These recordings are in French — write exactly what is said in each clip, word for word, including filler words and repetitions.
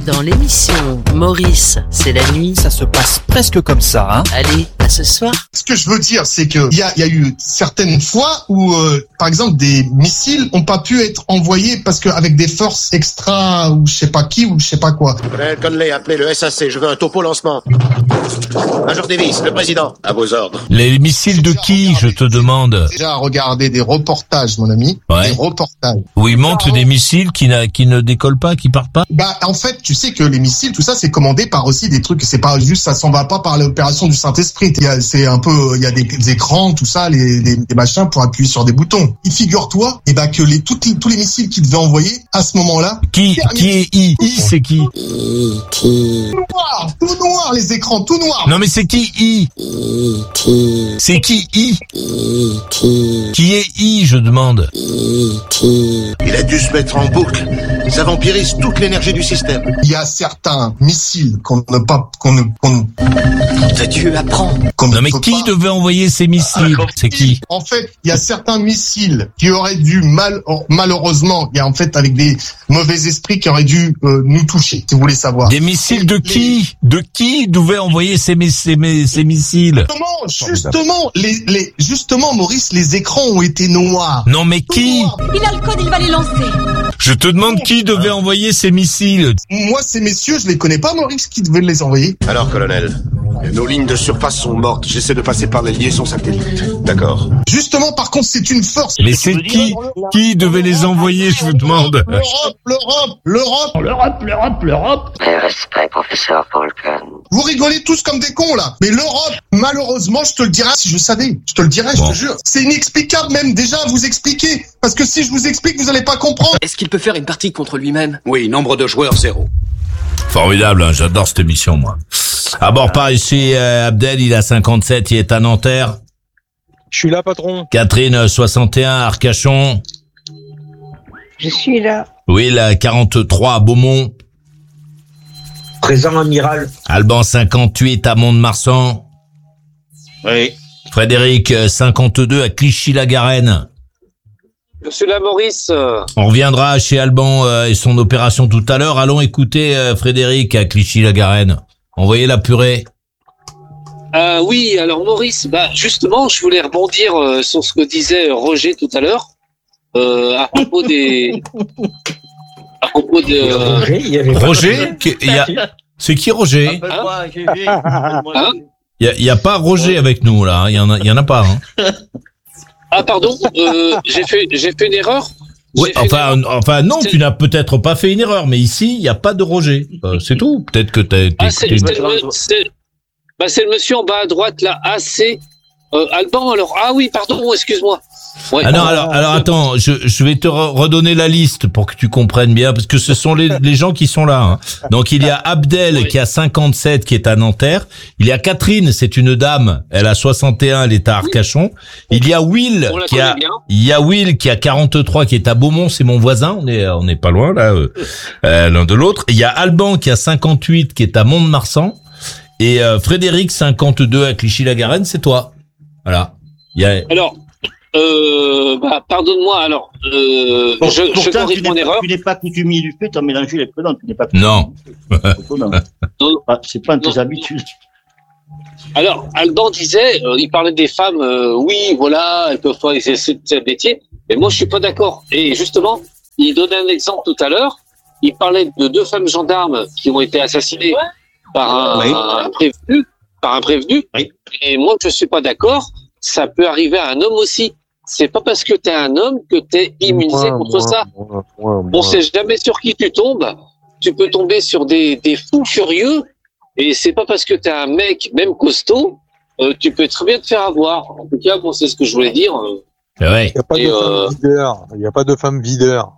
Dans l'émission Maurice, c'est la nuit. Ça se passe presque comme ça, hein. Allez, à ce soir. Ce que je veux dire, c'est que il y a, y a eu certaines fois où, euh, par exemple, des missiles ont pas pu être envoyés parce qu'avec des forces extra ou je sais pas qui ou je sais pas quoi. Colonel Conley, appelez le S A C, je veux un topo lancement. Major Davis, le président, à vos ordres. Les missiles de qui, je te demande? Déjà regarder des reportages, mon ami. Ouais. Des reportages. Où ils montrent des missiles qui, n'a, qui ne décollent pas, qui partent pas? Bah, en fait, tu sais que les missiles, tout ça, c'est commandé par aussi des trucs. C'est pas juste, ça s'en va pas par l'opération du Saint-Esprit. Il y a, c'est un peu, il y a des, des écrans, tout ça, les, les, des machins pour appuyer sur des boutons. Et figure-toi, et bah, que les, toutes les, tous les missiles qu'ils devaient envoyer à ce moment-là. Qui, qui est I? I, c'est qui? Tout noir, tout noir, les écrans, tout noir. Non, mais c'est qui I? C'est qui I? Qui est I, je demande? Il a dû se mettre en boucle. Ça vampirise toute l'énergie du système. Il y a certains missiles qu'on ne pas, qu'on ne, qu'on T'as dû apprendre. qu'on Non, ne mais peut qui pas- devait envoyer ces missiles? C'est qui? En fait, il y a certains missiles qui auraient dû mal, malheureusement, il y a en fait avec des mauvais esprits qui auraient dû euh, nous toucher, si vous voulez savoir. Des missiles de qui? De qui devait envoyer ces, mi- ces, mi- ces missiles? Justement, justement, les, les, justement, Maurice, les écrans ont été noirs. Non, mais qui? Il a le code, il va les lancer. Je te demande qui devait envoyer ces missiles? Moi, ces messieurs, je les connais pas, Maurice, qui devait les envoyer. Alors, colonel, nos lignes de surface sont mortes. J'essaie de passer par les liaisons satellites. D'accord. Justement, par contre, c'est une force. Mais c'est qui? Qui devait les envoyer, je vous demande? L'Europe, l'Europe, l'Europe. L'Europe, l'Europe, l'Europe. Respect, professeur Falcon. Vous rigolez tous comme des cons, là. Mais l'Europe, malheureusement, je te le dirais si je savais. Je te le dirais, Bon. je te jure. C'est inexplicable même déjà à vous expliquer. Parce que si je vous explique, vous allez pas comprendre. Est-ce qu'il peut faire une partie contre lui-même? Oui, nombre de joueurs, zéro. Formidable, hein, j'adore cette émission, moi. À bord par ici, euh, Abdel, il a cinquante-sept, il est à Nanterre. Je suis là, patron. Catherine, soixante et un, à Arcachon. Je suis là. Will, quarante-trois, à Beaumont. Présent, amiral. Alban, cinquante-huit, à Mont-de-Marsan. Oui. Frédéric, cinquante-deux, à Clichy-la-Garenne. Je suis là, Maurice. On reviendra chez Alban euh, et son opération tout à l'heure. Allons écouter euh, Frédéric à Clichy-la-Garenne. Envoyez la purée. Euh, oui, alors Maurice, bah justement, je voulais rebondir euh, sur ce que disait Roger tout à l'heure euh, à propos des, à propos de. euh, Roger, il y avait pas- Roger, qui- il y a- c'est qui Roger? Hein Il y a, il y a pas Roger avec nous là. hein. Il y en a, il y en a pas. Hein. Ah pardon, euh, j'ai fait, j'ai fait une erreur. Oui, J'ai fait enfin, une erreur. enfin non, C'est- tu n'as peut-être pas fait une erreur, mais ici il y a pas de Roger. Euh, c'est tout. Peut-être que t'as. t'as Ah, c'est, écouté c'est, une- le, c'est, bah, c'est le monsieur en bas à droite là, A C euh, Alban. Alors ah oui, pardon, excuse-moi. Ouais. Ah non, alors, alors attends, je, je vais te re- redonner la liste pour que tu comprennes bien, parce que ce sont les, les gens qui sont là. Hein. Donc il y a Abdel Oui. qui a cinquante-sept, qui est à Nanterre. Il y a Catherine, c'est une dame, elle a soixante et un, elle est à Arcachon. Il y a Will On la qui a, connaît bien. il y a Will qui a quarante-trois, qui est à Beaumont, c'est mon voisin. On est, on est pas loin là, euh, euh, l'un de l'autre. Il y a Alban qui a cinquante-huit, qui est à Mont-de-Marsan, et euh, Frédéric cinquante-deux à Clichy-la-Garenne, c'est toi. Voilà. Il y a. Alors, euh, bah, pardonne-moi. Alors, euh, Pour- je, je pourtant, corrige tu mon n'es, erreur. pas, tu n'es pas coutumier du fait, t'as mélangé les prénoms, tu n'es pas Non. non. Non. Ah, c'est pas tes Non. habitudes. Alors, Alban disait, euh, il parlait des femmes. euh, oui, voilà, elles peuvent pas exercer ce métier. Mais moi, je suis pas d'accord. Et justement, il donnait un exemple tout à l'heure. Il parlait de deux femmes gendarmes qui ont été assassinées par un, Oui. un prévenu, par un prévenu. Oui. Et moi, je suis pas d'accord. Ça peut arriver à un homme aussi. C'est pas parce que t'es un homme que t'es immunisé Moi, contre moi, ça. moi, moi, On moi. sait jamais sur qui tu tombes. Tu peux tomber sur des, des fous furieux. Et c'est pas parce que t'es un mec, même costaud, euh, tu peux très bien te faire avoir. En tout cas, bon, c'est ce que je voulais dire. euh. Ouais. Il n'y a pas Et, de euh, femme videur. Il n'y a pas de femme videur.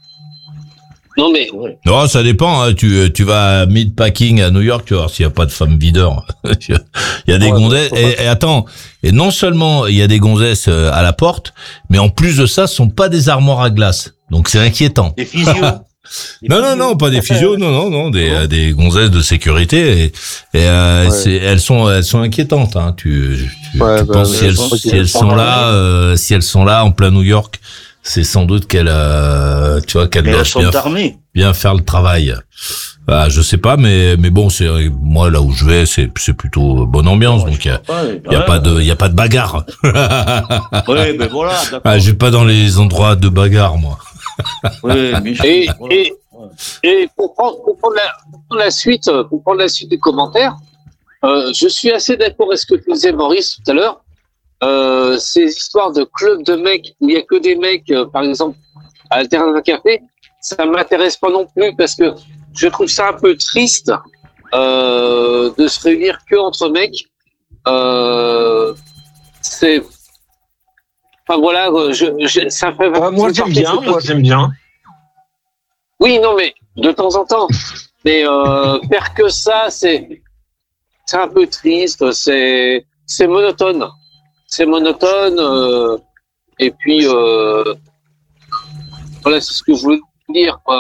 Non, mais Non, ça dépend. Hein. Tu, tu vas à Meatpacking à New York, tu vas voir s'il n'y a pas de femme videur. Il y a des Ouais, gonzesses. faut Et, et attends, et non seulement il y a des gonzesses euh, à la porte, mais en plus de ça, ce sont pas des armoires à glace. Donc c'est inquiétant. Des physios. Des Non, non, physios. non, pas des physios, non, non, non, des, euh, des gonzesses de sécurité. Et, et euh, Ouais. c'est, elles sont, elles sont inquiétantes. Hein. Tu, tu, Ouais, tu bah, penses mais si je elles, pense si qu'elles elles sont sont dans là, euh, si elles sont là en plein New York, c'est sans doute qu'elles, euh, tu vois, qu'elles Mais elles doivent sont bien, armées. bien faire le travail. Ah, je sais pas, mais mais bon, c'est moi là où je vais, c'est c'est plutôt bonne ambiance, Ouais, donc il y a, ouais, y a ouais. pas de y a pas de bagarre. Oui, mais voilà, d'accord. Ah, je vais pas dans les endroits de bagarre, moi. Oui, bien sûr. Et, Voilà. et, et pour prendre, pour prendre la, pour prendre la suite, euh, pour prendre la suite des commentaires, euh, je suis assez d'accord avec ce que tu disais, Maurice, tout à l'heure. Euh, ces histoires de clubs de mecs où il y a que des mecs, euh, par exemple, à le terrain d'un café, ça m'intéresse pas non plus parce que je trouve ça un peu triste euh, de se réunir que entre mecs. Euh, c'est, enfin voilà, je, je, ça fait. Ah, moi j'aime bien, moi j'aime bien. Oui, non, mais de temps en temps. Mais euh, faire que ça, c'est c'est un peu triste, c'est c'est monotone, c'est monotone. Euh, et puis euh, voilà, c'est ce que je voulais dire, quoi.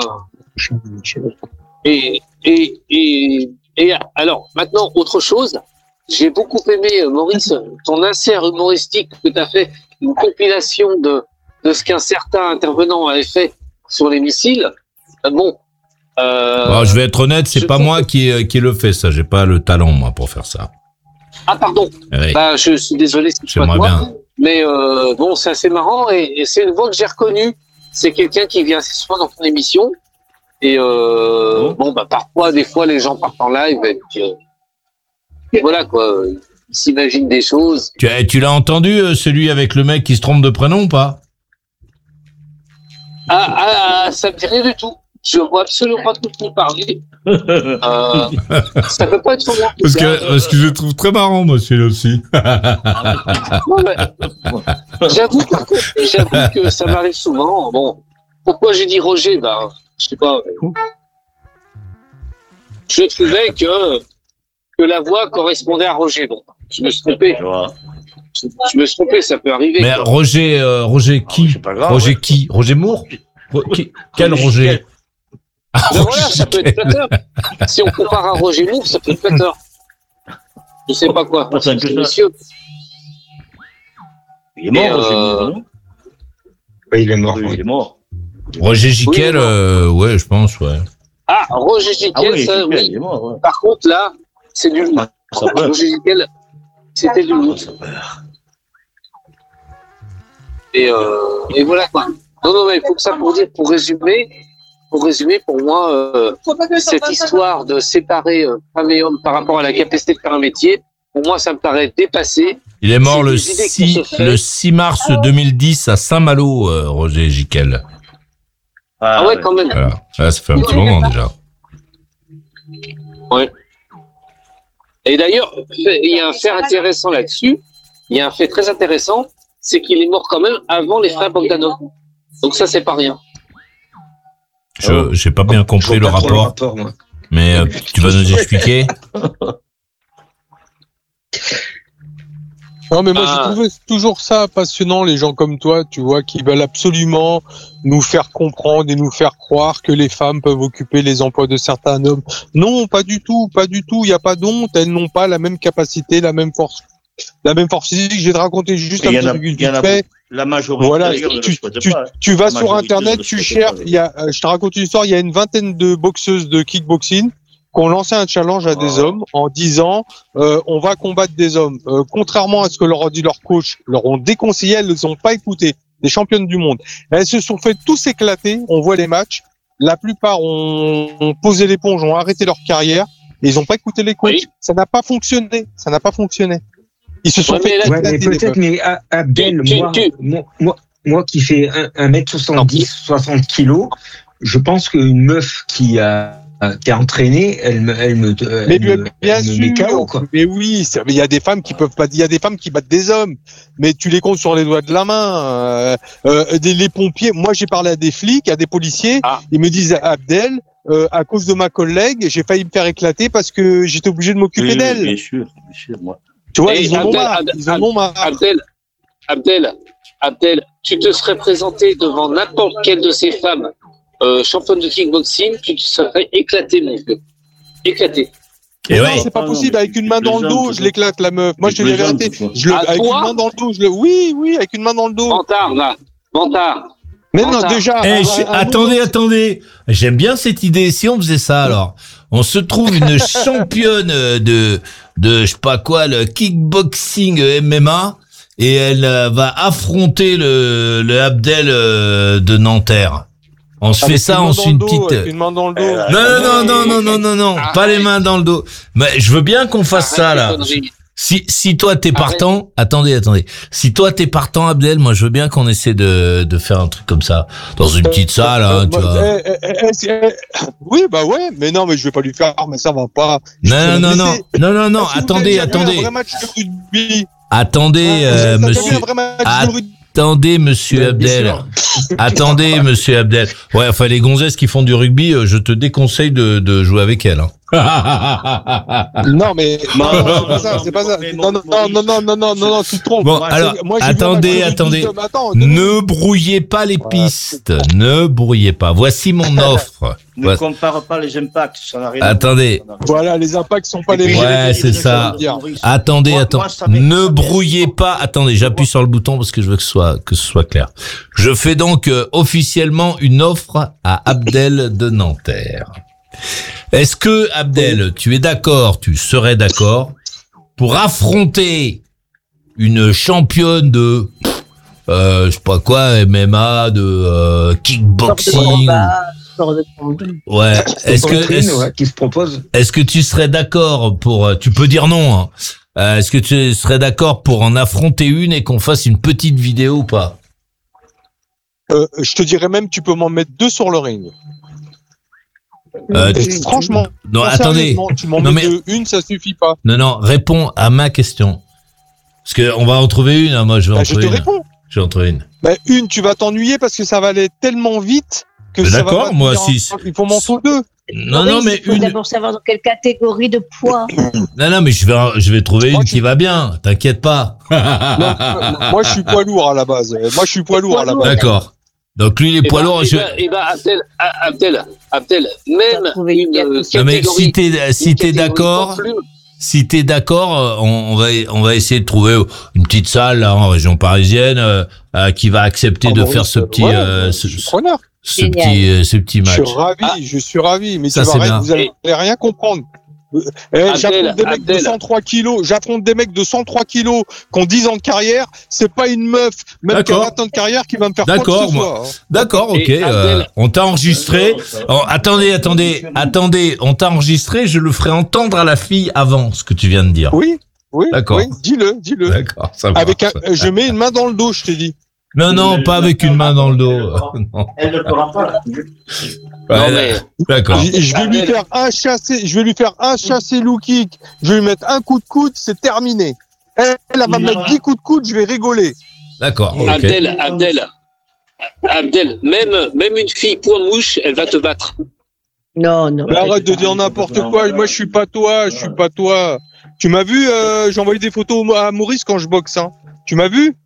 Et et et et alors maintenant autre chose. J'ai beaucoup aimé, Maurice, ton insert humoristique que tu as fait, une compilation de, de ce qu'un certain intervenant avait fait sur les missiles. Bon. Euh, Bon, je vais être honnête, c'est je pas trouve- moi qui qui le fait ça. J'ai pas le talent moi pour faire ça. Ah, pardon. Oui. Bah, je suis désolé, c'est pas J'aimerais moi. bien. Mais euh, bon, c'est assez marrant et, et c'est une voix que j'ai reconnue. C'est quelqu'un qui vient assez souvent dans ton émission. Et euh, bon, bah parfois, des fois, les gens partent en live et puis euh, et voilà quoi. Ils s'imaginent des choses. Tu as- tu l'as entendu euh, celui avec le mec qui se trompe de prénom ou pas? Ah, ah, ah, ça me dit rien du tout. Je vois absolument pas de quoi parler. Euh, ça peut pas être sur moi. Parce que parce que je le trouve très marrant moi celui-là aussi. Non, mais j'avoue que, j'avoue que ça m'arrive souvent. Bon, pourquoi j'ai dit Roger? Bah, je sais pas. Je trouvais que, que la voix correspondait à Roger. Bon, je me suis trompé. Je, je me suis trompé, ça peut arriver. Mais quoi. Roger euh, Roger qui? c'est pas grave, Roger ouais. qui? Roger Moore? Ro- qui- Quel Roger? Ah, Ben voilà, Roger ça peut être flatteur. Si on compare à Roger Moore, ça peut être flatteur. Je sais pas quoi. Ah, c'est un peu ça. Monsieur. Il est mort, Et, Roger euh, Moore, non Oui, il est mort. Oui, oui. il est mort. Roger Giquel, Oui, non. euh, ouais, je pense, ouais. Ah, Roger Giquel, Ah oui, ça, Giquel, oui. il est mort, ouais. Par contre, là, c'est du loot. Ah, ça peut. Roger Giquel, c'était du loot. Et, euh, et voilà quoi. Non, non, mais il faut que ça pour dire, pour résumer, pour résumer, pour moi, euh, cette histoire de séparer euh, femmes et hommes par rapport à la capacité de faire un métier, pour moi, ça me paraît dépassé. Il est mort C'est le des idées qu'on six, se fait. le six mars deux mille dix à Saint-Malo, euh, Roger Giquel. Ah, Ah ouais, quand même. Voilà. Là, ça fait un petit moment déjà. Ouais. Et d'ailleurs, il y a un fait intéressant là-dessus. Il y a un fait très intéressant, c'est qu'il est mort quand même avant les frères Bogdanov. Donc ça, c'est pas rien. Je j'ai pas bien compris Je le vois pas trop rapport, moi. mais euh, tu vas nous expliquer. Non, mais moi, Ah. j'ai trouvé toujours ça passionnant, les gens comme toi, tu vois, qui veulent absolument nous faire comprendre et nous faire croire que les femmes peuvent occuper les emplois de certains hommes. Non, pas du tout, pas du tout. Il n'y a pas d'honte. Elles n'ont pas la même capacité, la même force, la même force physique. Je vais te raconter juste Il un y en petit a- truc il y en vite a fait. La majorité, Voilà, d'ailleurs, ne le tu, souhaite tu, pas. tu vas La sur majorité Internet, ne tu le souhaite cherches, pas. il y a, euh, je te raconte une histoire, il y a une vingtaine de boxeuses de kickboxing qui ont lancé un challenge à des hommes en disant euh, on va combattre des hommes. Euh, contrairement à ce que leur a dit leur coach, leur ont déconseillé, elles ne ont pas écouté. Des championnes du monde. Elles se sont fait tous éclater, on voit les matchs. La plupart ont, ont posé l'éponge, ont arrêté leur carrière et ils n'ont pas écouté les coachs. Oui. Ça n'a pas fonctionné. Ça n'a pas fonctionné. Ils se sont Ouais, fait mais là, Ouais, mais éclater, les peut-être, meufs. mais ah, Abdel, Tu- tu- moi, tu- moi, moi, moi qui fais un mètre soixante-dix, soixante kilos, je pense qu'une meuf qui a qui est entraînée, elle me, elle me, elle Mais me, bien elle me met K O, sûr, quoi. mais oui, ça- mais il y a des femmes qui peuvent pas, il y a des femmes qui battent des hommes, mais tu les comptes sur les doigts de la main. Euh, euh, des, les pompiers, moi j'ai parlé à des flics, à des policiers, Ah. ils me disent Abdel, euh, à cause de ma collègue, j'ai failli me faire éclater parce que j'étais obligé de m'occuper Oui, d'elle. bien sûr, bien sûr, moi. Tu vois, Et ils en ont Abdel- marre, Abdel- ils en ont marre. Abdel, Abdel, Abdel, tu te serais présenté devant n'importe quelle de ces femmes euh, championnes de kickboxing, tu te serais éclaté, mon vieux. Éclaté. Et Non, ouais. c'est pas Ah, possible. non, Avec mais une main dans le dos, plaisante, je l'éclate la meuf. Moi, je te dis la plaisante, vérité. quoi. Je le, À avec toi une main dans le dos, je le, oui, oui, avec une main dans le dos. Vantard, là. Vantard. Mais non, déjà. Eh, un- je- un attendez, autre- attendez. J'aime bien cette idée. Si on faisait ça, alors, on se trouve une championne de, de, je sais pas quoi, le kickboxing M M A, et elle euh, va affronter le, le Abdel euh, de Nanterre. On se avec fait ça, une main on dans se fait le une dos, petite. avec Une main dans le dos. Non, non, non, non, non, non, non, non, pas les mains dans le dos. Mais je veux bien qu'on fasse ça, Arrête là. tes conneries. Si, si toi t'es partant, attendez, attendez. Si toi t'es partant, Abdel, moi je veux bien qu'on essaie de, de faire un truc comme ça. Dans une petite salle, hein, tu Euh, vois. eh, eh, eh, eh, eh, Oui, bah ouais, mais non, mais je vais pas lui faire, mais ça va pas. Je Non, vais non, le non, laisser. non, non, non, Est-ce que vous attendez, avez déjà vu attendez. Un vrai match de rugby. Attendez, Vous euh, avez déjà vu monsieur. un vrai match de rugby. Attendez, monsieur Abdel. Attendez, monsieur Abdel. Ouais, enfin, les gonzesses qui font du rugby, euh, je te déconseille de, de jouer avec elles. Hein. Non, mais Non, non, non, c'est pas ça, non, c'est pas ça. mais Non, non, non, non, non, non, non, non, non, tu te trompes. Bon, Moi, alors, c'est- moi, j'ai vu un attendez, match de attendez. rugby, attends, Ne brouillez pas les pistes. Ne brouillez pas. Voici mon offre. Ne Voici- compare pas les impacts, ça n'a rien à Attendez. voir. Voilà, les impacts sont pas les mêmes. Ouais, c'est ça. Maurice. Attendez, Moi- attendez. moi, ça m'est- Ne ça m'est- brouillez pas. Attendez, j'appuie sur le bouton parce que je veux que ce soit, que ce soit clair. Je fais donc euh, officiellement une offre à Abdel de Nanterre. Est-ce que, Abdel, tu es d'accord, tu serais d'accord pour affronter une championne de, euh, je sais pas quoi, M M A, de euh, kickboxing? Ouais. Est-ce que, Catherine, est-ce, ouais, qui se propose. est-ce que tu serais d'accord pour, euh, tu peux dire non, hein. Euh, est-ce que tu serais d'accord pour en affronter une et qu'on fasse une petite vidéo ou pas? Euh, je te dirais même, tu peux m'en mettre deux sur le ring. Euh, Et franchement, non, non, attendez. sérieusement, tu m'en Non, mets mais- deux, une, ça suffit pas. Non, non, réponds à ma question. Parce que on va en trouver une, hein, moi je vais en Bah, je te trouver une. réponds. Je vais en trouver une. Bah, une, tu vas t'ennuyer parce que ça va aller tellement vite que Mais ça va d'accord, pas moi, tenir si- en- Il faut m'en faut deux. Non, non, mais Il faut une. d'abord savoir dans quelle catégorie de poids. Non, non, mais je vais, je vais trouver Moi, une tu- qui va bien. T'inquiète pas. Non, euh, moi, je suis poids lourd à la base. Moi, je suis poids lourd à la base. D'accord. Donc lui, les Eh poids ben, lourds, eh je. ben, eh ben, Abdel, ah, Abdel, Abdel, même trouvé une une euh, Non, mais catégorie, si t'es, si une t'es catégorie d'accord, sans plume, si t'es d'accord, euh, on, on va, on va essayer de trouver une petite salle là, en région parisienne euh, euh, qui va accepter Ah, de Maurice, faire ce petit, ouais, euh, ce, je suis preneur. ce Génial. petit, euh, ce petit Je match. suis ravi, je suis ravi. Mais Ça, tu vas c'est rien- bien. vous allez rien comprendre. Eh, Abdel, j'affronte des mecs Abdel. de cent trois kilos, j'affronte des mecs de cent trois kilos qui ont dix ans de carrière, c'est pas une meuf, même qui a D'accord. vingt ans de carrière qui va me faire quoi que D'accord, ce moi. soit. hein. D'accord, ok. Et euh, Abdel- on t'a enregistré. Oh, attendez, attendez, attendez. On t'a enregistré. Je le ferai entendre à la fille avant ce que tu viens de dire. Oui, oui, D'accord. oui, dis-le, dis-le. D'accord, ça va. Avec un, je mets une main dans le dos, je t'ai dit. Non, non, pas avec une main dans le dos. Non. Elle ne fera pas. Ouais, non, mais, D'accord. Je, je vais lui Abdel. faire un chassé, je vais lui faire un chassé low kick, je vais lui mettre un coup de coude, c'est terminé. Elle, elle va me mettre dix coups de coude, je vais rigoler. D'accord. Ok. Abdel, Abdel, Abdel, même, même une fille point mouche, elle va te battre. Non, non. Mais arrête de dire n'importe quoi. Moi, je suis pas toi, je suis pas toi. Tu m'as vu, euh, j'ai envoyé des photos à Maurice quand je boxe, hein. Tu m'as vu?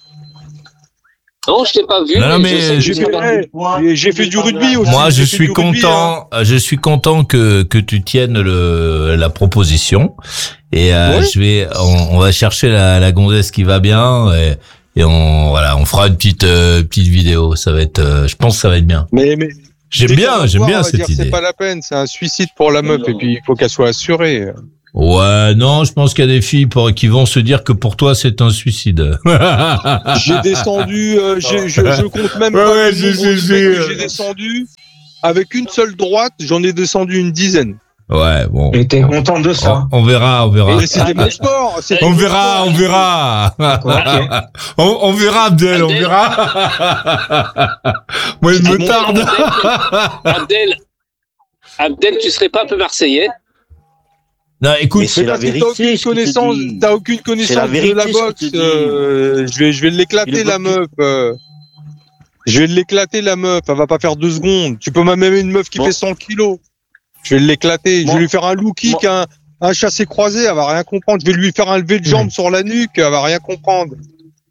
Non, je t'ai pas vu. Non, non, mais je sais que J'ai tu fait, m'as- hey, j'ai fait du rugby aussi. Moi, je j'ai fait suis du rugby, hein. content. euh, Je suis content que que tu tiennes le la proposition. Et euh, Oui. je vais, on, on va chercher la, la gonzesse qui va bien. Et, et on voilà, on fera une petite euh, petite vidéo. Ça va être, euh, je pense, que ça va être bien. Mais, mais J'aime dès bien, qu'on va j'aime voir, bien on va cette dire, idée. C'est pas la peine, c'est un suicide pour la meuf, et puis il faut qu'elle soit assurée. Ouais, non, je pense qu'il y a des filles pour, qui vont se dire que pour toi c'est un suicide. J'ai descendu, euh, j'ai- je, je compte même Ouais, pas ouais, le j'ai- nombre j'ai- de mecs que j'ai- j'ai descendu. Avec une seule droite, j'en ai descendu une dizaine. Ouais, bon. Et t'es content de ça. On, on verra, on verra. Et c'était mon sport. c'était On mon verra, sport. on verra. on, on verra, Abdel, on verra. Moi, il me tarde. Abdel, Abdel, tu serais pas un peu marseillais? Non, écoute, Mais c'est Mais la parce que t'as vérité, aucune ce que tu connaissance, dis. t'as aucune C'est connaissance la vérité, de la ce que boxe. tu dis. euh, je vais, je vais l'éclater Il la veut meuf. euh. Je vais l'éclater la meuf. Elle va pas faire deux secondes. Tu peux même une meuf qui Bon. fait cent kilos. Je vais l'éclater. Je Moi- vais lui faire un low kick, un, un chassé croisé. Elle va rien comprendre. Je vais lui faire un lever de jambe Mmh. sur la nuque. Elle va rien comprendre.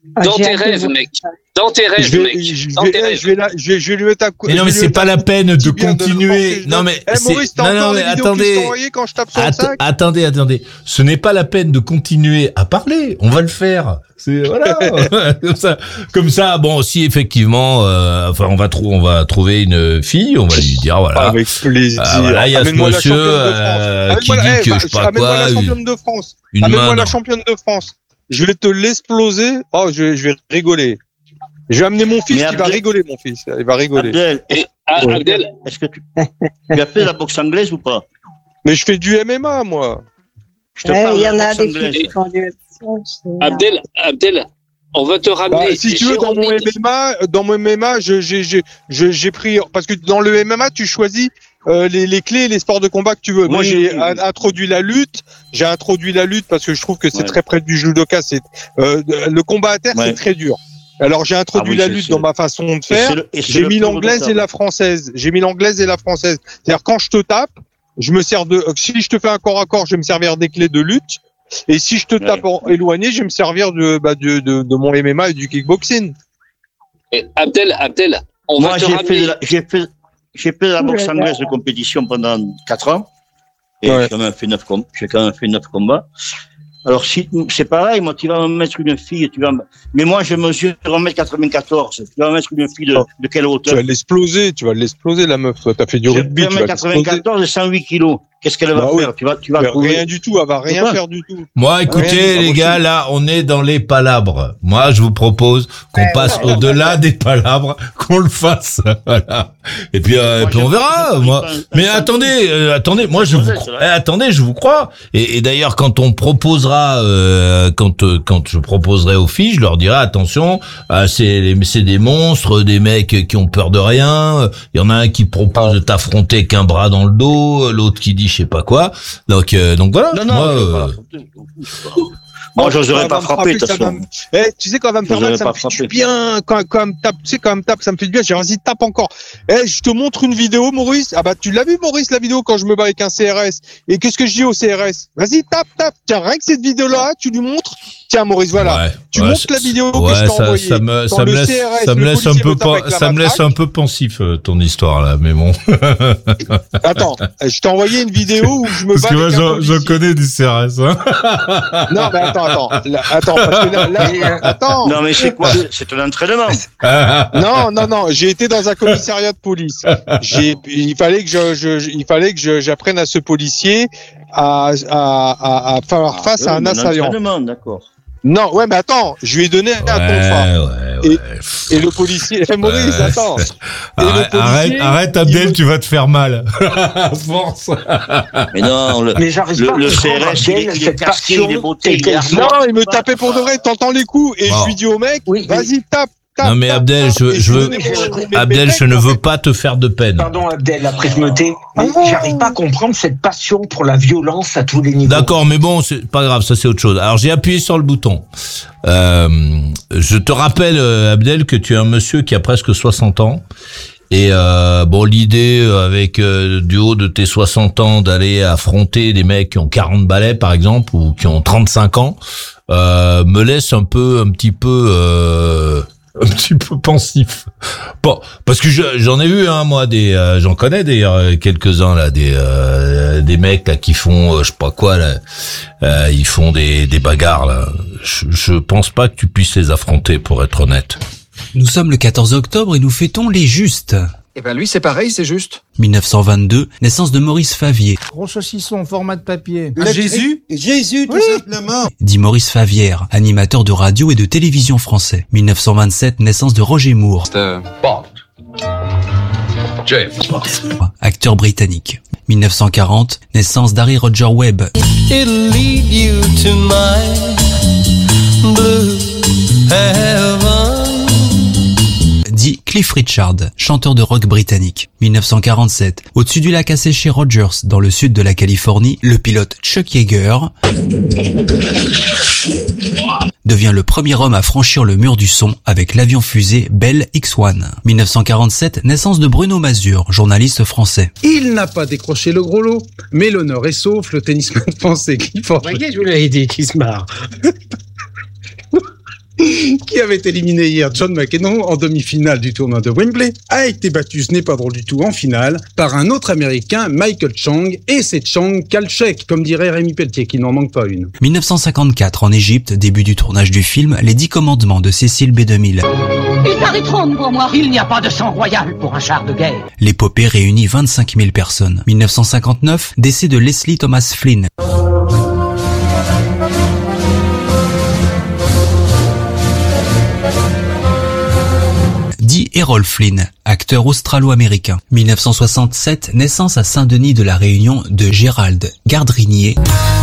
Dans Ah, j'ai tes hâte de rêves, voir mec. ça. Dans tes rêves, Je vais, mec. je Dans vais, tes rêves. je vais, la- je vais, je vais lui mettre un coup. Mais non, mais je vais c'est lui pas mettre la un peine de petit bien de continuer. l'enfant, Non, mais Eh, c'est, Maurice, t'as non, encore non, les mais vidéos que je t'ai attendez. envoyées quand je tape sur le Att- sac? attendez, attendez. Ce n'est pas la peine de continuer à parler. On va le faire. C'est, voilà. comme ça, comme ça. Bon, si effectivement, euh, enfin, on va trouver, on va trouver une fille, on va lui dire, voilà. Avec plaisir. Ah, voilà, il y a ce Amène-moi la monsieur, championne de France. euh, qui Amène-moi la- dit eh, que bah, je sais pas amène-moi quoi, la une- championne de France. une Amène-moi main la dans- championne de France. Je vais te l'exploser. Oh, je vais, je vais rigoler. Je vais amener mon fils Mais qui va Abdel- rigoler, mon fils. Il va rigoler. Abdel, Et, ah, Ouais. Abdel, est-ce que tu, tu as fait la boxe anglaise ou pas? Mais je fais du M M A, moi. Je te Ouais, parle il y de en la a boxe des anglaise. filles qui font du c'est- Abdel, Abdel, on va te Bah, ramener. si tu veux, dans mon Jérôme M M A, dans mon M M A, je- j'ai, j'ai, je- j'ai pris, parce que dans le M M A, tu choisis euh, les, les clés, et les sports de combat que tu veux. Moi, Oui, j'ai oui, oui. a- introduit la lutte. J'ai introduit la lutte parce que je trouve que c'est Ouais. très près du judoka. C'est euh, le combat à terre, Ouais. c'est très dur. Alors j'ai introduit Ah oui, la c'est- lutte c'est- dans ma façon de Et faire. c'est le- et c'est J'ai le mis plus l'anglaise et redoutable. la française. J'ai mis l'anglaise et la française. C'est-à-dire quand je te tape, je me sers de. Si je te fais un corps à corps, je vais me servir des clés de lutte. Et si je te Ouais. tape en éloigné, je vais me servir de, bah, de, de, de mon M M A et du kickboxing. Et Abdel, Abdel, on Moi, va te j'ai fait, ramener. de la- j'ai fait, j'ai fait de la boxe Ouh là là. anglaise de compétition pendant quatre ans. Et Ouais. j'ai quand même fait neuf combats. J'ai quand même fait neuf combats. Alors, si, c'est pareil, moi, tu vas me mettre une fille, tu vas me... mais moi, je mesure un mètre quatre-vingt-quatorze. Tu vas me mettre une fille de, Oh. de quelle Tu hauteur? vas l'exploser, tu vas l'exploser la meuf. Toi, t'as fait du J'ai rugby, fait tu un vas mètre l'exploser. quatre-vingt-quatorze et cent huit kilos. Qu'est-ce qu'elle va Bah oui. faire? Tu vas, tu vas Mais trouver- rien du tout, elle va rien Pourquoi faire du tout. Moi, écoutez, Rien, les pas gars, possible. là, on est dans les palabres. Moi, je vous propose qu'on Ouais, passe ouais, au-delà des palabres, qu'on le fasse. Voilà. Et puis, euh, et Moi, puis on j'ai- verra. j'ai Moi. pris un- un Mais sandwich. attendez, euh, attendez, moi, je vous, C'est cro- vrai. eh, attendez, je vous crois. Et, et d'ailleurs, quand on proposera, euh, quand euh, quand je proposerai aux filles, je leur dirai attention, euh, c'est les- c'est des monstres, des mecs qui ont peur de rien. Il y en a un qui propose de t'affronter avec un bras dans le dos, l'autre qui dit je sais pas quoi. Donc, euh, donc voilà. Non, non, Moi, je vais euh, pas la frapper. Moi, j'oserais Elle pas va me frapper, de toute ça va façon. me- Eh, tu sais, quand elle va me faire Vous mal, avez ça pas me fait du frappé. bien. Quand, quand elle me tape, tu sais, quand elle me tape, ça me fait du bien. J'ai vas-y, tape encore. Eh, je te montre une vidéo, Maurice. Ah bah, tu l'as vu, Maurice, la vidéo quand je me bats avec un C R S. Et qu'est-ce que je dis au C R S? Vas-y, tape, tape. Tiens, rien que cette vidéo-là, tu lui montres. Tiens, Maurice, voilà. ouais, Tu ouais, montres c'est- la vidéo que ouais, je t'ai ça, envoyée. ça me, Quand ça me le laisse, C R S, ça me le laisse un policier peu, me tape pen- avec la ça me laisse matraque. un peu pensif, euh, ton histoire, là, mais bon. Attends, je t'ai envoyé une vidéo où je me Parce bats que moi, avec un j'en, policier. j'en connais du C R S, hein. Non, mais attends, attends. Là, attends, parce que là, là, attends. Non, mais c'est quoi? C'est un entraînement. Non, non, non. J'ai été dans un commissariat de police. J'ai, il fallait que je, je- il fallait que je- j'apprenne à ce policier à, à, à, à faire face à un Oui, assaillant. entraînement, d'accord. Non, ouais, mais attends. Je lui ai donné un tonfa. ouais, ouais. Et le policier, eh, Maurice, Ouais, attends. c'est- Et le Arrête, policier, arrête, arrête, il Abdel, me- tu vas te faire mal. À force. Mais non, le, Mais j'arrive le, pas à le C comprendre, R S, il est, Abdel, il est cette casqué, passion, il est beauté, telle il est qu'elle armé. Non, il me tapait pour de vrai. T'entends les coups et Bon. je lui dis au mec, Oui, oui. vas-y, tape, tape. Non, mais tape, Abdel, tape. je, Et je lui veux, donnais mes- mes- mes Abdel, je mecs, ne en veux fait. pas te faire de peine. Pardon Abdel, après je me tais, mais Oh. j'arrive pas à comprendre cette passion pour la violence à tous les niveaux. D'accord, mais bon, c'est pas grave, ça c'est autre chose. Alors j'ai appuyé sur le bouton. Euh, je te rappelle, euh, Abdel, que tu es un monsieur qui a presque soixante ans. Et euh, bon, l'idée euh, avec euh, du haut de tes soixante ans d'aller affronter des mecs qui ont quarante balais, par exemple, ou qui ont trente-cinq ans, euh, me laisse un peu, un petit peu, euh, un petit peu pensif. Bon, parce que je- j'en ai vu, hein, moi, des, euh, j'en connais d'ailleurs euh, quelques-uns là, des, euh, des mecs là qui font, euh, je sais pas quoi là, euh, ils font des, des bagarres là. Je, je pense pas que tu puisses les affronter, pour être honnête. Nous sommes le quatorze octobre et nous fêtons les Justes. Eh ben lui, c'est pareil, c'est juste. mille neuf cent vingt-deux, naissance de Maurice Favier, Gros saucisson en format de papier. Ah, Jésus Jésus, tout simplement. dit Maurice Favière, animateur de radio et de télévision français. mille neuf cent vingt-sept, naissance de Roger Moore, acteur britannique. mille neuf cent quarante, naissance d'Harry Roger Webb, It'll lead you to my blue heaven. dit Cliff Richard, chanteur de rock britannique. mille neuf cent quarante-sept, au-dessus du lac asséché Rogers, dans le sud de la Californie, le pilote Chuck Yeager devient le premier homme à franchir le mur du son avec l'avion-fusée Bell X un. mille neuf cent quarante-sept, naissance de Bruno Mazur, journaliste français. Il n'a pas décroché le gros lot, mais l'honneur est sauf, le tennisman pensait qu'il faut... Vous voyez, je vous l'avais dit, qui se marre. qui avait éliminé hier John McEnroe en demi-finale du tournoi de Wembley, a été battu, ce n'est pas drôle du tout, en finale, par un autre Américain, Michael Chang, et c'est Chang Kalchek, comme dirait Rémi Pelletier, qui n'en manque pas une. mille neuf cent cinquante-quatre, en Égypte, début du tournage du film Les Dix Commandements de Cécile B deux mille. Ils arrêteront devant moi. Il n'y a pas de sang royal pour un char de guerre. L'épopée réunit vingt-cinq mille personnes. mille neuf cent cinquante-neuf, décès de Leslie Thomas Flynn. Dit Errol Flynn, acteur australo-américain. mille neuf cent soixante-sept, naissance à Saint-Denis de la Réunion de Gérald Gardrinier.